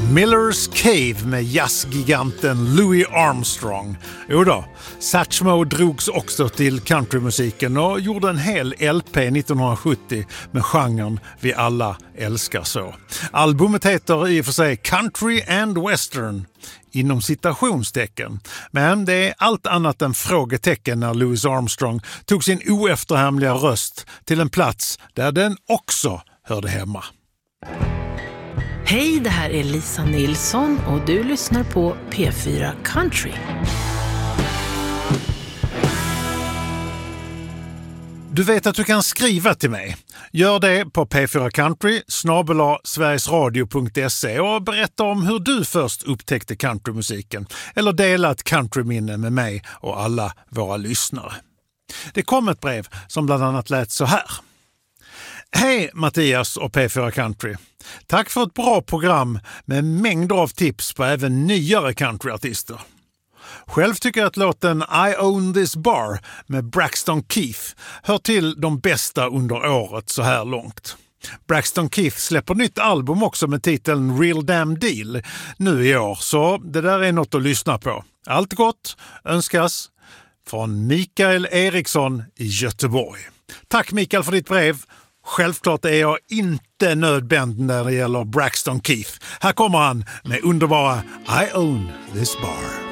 Miller's Cave med jazzgiganten Louis Armstrong. Jodå, Satchmo drogs också till countrymusiken och gjorde en hel LP 1970 med genren vi alla älskar så. Albumet heter i och för sig Country and Western, inom citationstecken. Men det är allt annat än frågetecken när Louis Armstrong tog sin oefterhärmliga röst till en plats där den också hörde hemma. Hej, det här är Lisa Nilsson och du lyssnar på P4 Country. Du vet att du kan skriva till mig. Gör det på p4country@sverigesradio.se och berätta om hur du först upptäckte countrymusiken eller dela ett countryminne med mig och alla våra lyssnare. Det kom ett brev som bland annat lät så här. Hej Mattias och P4 Country. Tack för ett bra program med mängder av tips på även nyare countryartister. Själv tycker jag att låten I Own This Bar med Braxton Keith hör till de bästa under året så här långt. Braxton Keith släpper nytt album också med titeln Real Damn Deal nu i år, så det där är något att lyssna på. Allt gott önskas från Mikael Eriksson i Göteborg. Tack Mikael för ditt brev. Självklart är jag inte nödbänd när det gäller Braxton Keith. Här kommer han med underbara I Own This Bar.